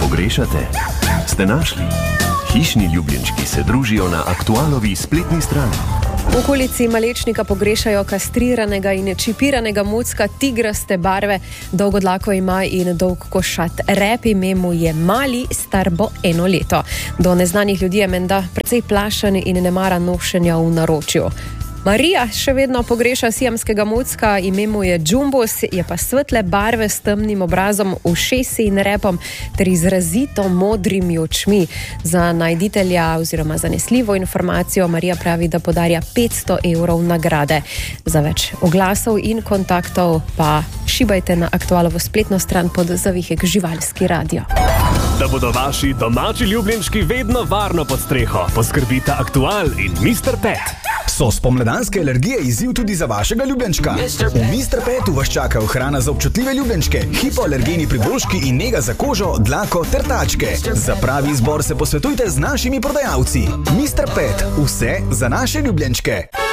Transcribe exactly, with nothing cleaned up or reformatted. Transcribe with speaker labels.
Speaker 1: pogrešate? Ste našli? Hišni ljubljenčki se družijo na Aktualovi spletni strani.
Speaker 2: V okolici Malečnika pogrešajo kastriranega in čipiranega mucka tigraste barve, dolgo dlako ima in dolg košat rep, ime mu je Mali, star bo eno leto. Do neznanih ljudi je menda precej plašen in ne mara nošenja v naročju. Marija še vedno pogreša siamskega mucka, ime mu je Džumbus, je pa svetle barve s temnim obrazom, ušesi in repom ter izrazito modrimi očmi. Za najditelja oziroma zanesljivo informacijo Marija pravi, da podarja petsto evrov nagrade. Za več oglasov in kontaktov pa šibajte na Aktualovo spletno stran pod zavihek Živalski radio.
Speaker 3: Da bodo vaši domači ljubljenčki vedno varno pod streho, poskrbita Aktual in mister Pet.
Speaker 4: So spomladanske alergije izziv tudi za vašega ljubljenčka? V mister Petu vas čaka hrana za občutljive ljubljenčke, hipoalergeni priboljški in nega za kožo, dlako ter tačke. Za pravi izbor se posvetujte z našimi prodajalci. mister Pet, vse za naše ljubljenčke.